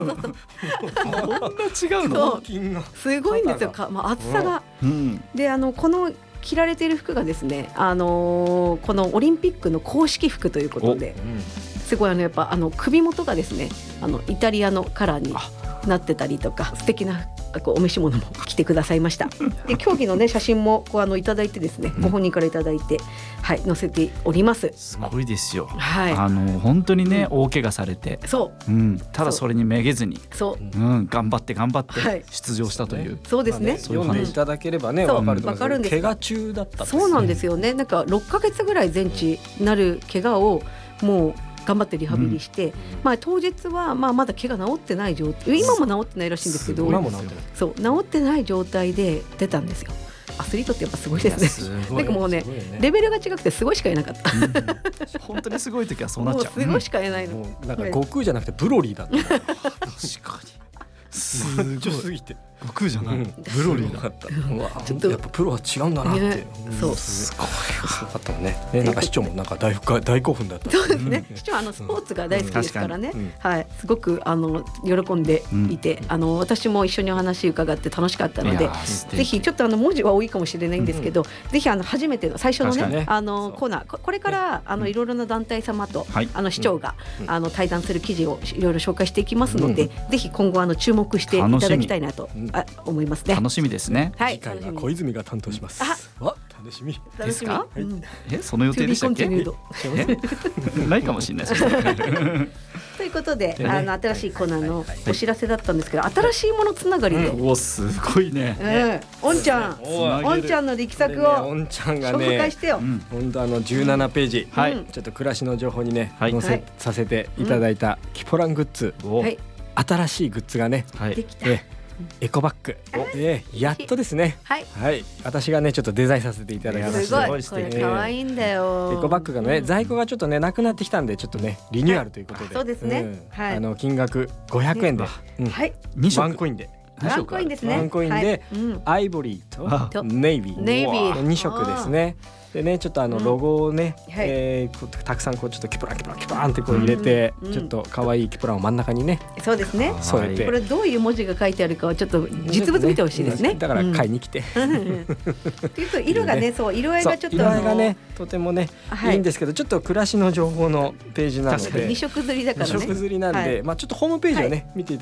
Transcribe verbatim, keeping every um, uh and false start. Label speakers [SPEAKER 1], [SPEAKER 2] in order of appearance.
[SPEAKER 1] こんな違うの。
[SPEAKER 2] そうすごいんですよか、まあ、厚さが、
[SPEAKER 1] うん、
[SPEAKER 2] であのこの着られている服がですね、あのー、このオリンピックの公式服ということで、すごいあのやっぱあの首元がですね、あのイタリアのカラーになってたりとか、素敵なこうお召し物も着てくださいました。で競技の、ね、写真もこうあのいただいてですね、ご本人からいただいて、はい、載せております。
[SPEAKER 1] すごいですよ、
[SPEAKER 2] はい、
[SPEAKER 1] あの本当にね、
[SPEAKER 2] うん、
[SPEAKER 1] 大怪我されて、
[SPEAKER 2] そう、
[SPEAKER 1] うん、ただそれにめげずに、
[SPEAKER 2] そう、
[SPEAKER 1] うん、頑張って頑張って出場したという、
[SPEAKER 2] はい、そうですね、
[SPEAKER 3] 読んでいただければね、
[SPEAKER 2] うん、
[SPEAKER 3] 分かると思うんですけど、怪我中だったんです、ね、
[SPEAKER 2] そうなんですよね。なんかろっかげつぐらい全治なる怪我をもう頑張ってリハビリして、うん、まあ、当日はまあまだ怪我治ってない状態、今も治ってないらしいんですけど、
[SPEAKER 3] 今も治ってない、
[SPEAKER 2] そう治ってない状態で出たんですよ。アスリートってやっぱすごいですね。なんかもうね、ね、レベルが違くてすごいしかいなかった、うん、
[SPEAKER 1] 本当にすごい時はそうなっちゃう。
[SPEAKER 2] もうすごいしかいないの、
[SPEAKER 3] もうなんか悟空じゃなくてブロリーだった確
[SPEAKER 1] かにす
[SPEAKER 3] ごいすぎて
[SPEAKER 1] 悟空じゃない、うん、
[SPEAKER 3] ブロリーだった、うん、うわちょっとやっぱプロは違うんだなって、ね、
[SPEAKER 2] そう
[SPEAKER 3] すごいすごかったもんね。ね、なんか市長もなんか 大, 大興奮だった。
[SPEAKER 2] そうですね、市長はあのスポーツが大好きですからね、うん、はい、すごくあの喜んでいて、うん、あの私も一緒にお話伺って楽しかったので、ぜひちょっとあの文字は多いかもしれないんですけど、うん、ぜひあの初めての最初の ね, ねあのコーナー、これからあのいろいろな団体様と、はい、あの市長が、うん、あの対談する記事をいろいろ紹介していきますので、うん、ぜひ今後あの注目していただきたいなと、うん、あ思いますね。
[SPEAKER 1] 楽しみですね。
[SPEAKER 2] はい、
[SPEAKER 3] 次回は小泉が担当します。あ、わ楽しみ
[SPEAKER 1] ですか、
[SPEAKER 2] うん、
[SPEAKER 1] えその予定でしたっけないかもしれないです
[SPEAKER 2] ということで、あの新しいコーナーのお知らせだったんですけど、新しいものつながりで、
[SPEAKER 1] うん、おすごいね、
[SPEAKER 2] うん、おんちゃんおんちゃんの力作を
[SPEAKER 3] おんちゃんがね
[SPEAKER 2] 紹介してよ。
[SPEAKER 3] 本当あのじゅうななページ、
[SPEAKER 2] はい、
[SPEAKER 3] ちょっと暮らしの情報にね、
[SPEAKER 1] はい、
[SPEAKER 3] 載せ、はい、させていただいたキポラングッズ、はい、新しいグッズがね、
[SPEAKER 2] はい、できた、
[SPEAKER 3] えエコバッグ、えー、やっとですね、
[SPEAKER 2] はい、
[SPEAKER 3] はい、私がねちょっとデザインさせていただきました。
[SPEAKER 2] すごい、これ可愛いんだよ。
[SPEAKER 3] エコバッグがね、うん、在庫がちょっとねなくなってきたんで、ちょっとねリニューアルということで、はい、
[SPEAKER 2] そうですね、
[SPEAKER 3] うん、はい、あの金額ごひゃくえんで、うん、はい、に色ワンコインで
[SPEAKER 2] ワンコインですね、
[SPEAKER 3] ワンコインで、はい、うん、アイボリーとネイビー、
[SPEAKER 2] ネイビー
[SPEAKER 3] に色ですね。でね、ちょっとあのロゴをね、うん、えー、たくさんこうちょっとキプランキプランキプランってこう入れて、うん、ちょっと可愛いキプランを真ん中にね、
[SPEAKER 2] そうですね、
[SPEAKER 3] 添えて、
[SPEAKER 2] これどういう文字が書いてあるかをちょっと実物見てほしいですね。
[SPEAKER 3] だから買いに来て、
[SPEAKER 2] うん、っていうと色がね、そう色合いがちょっと
[SPEAKER 3] 色合いがねとてもね、はい、いいんですけど、ちょっと暮らしの情報のページなので
[SPEAKER 2] に色刷りだからね、
[SPEAKER 3] に色刷りなんで、はい、まあちょっとホームページをね、はい、見てい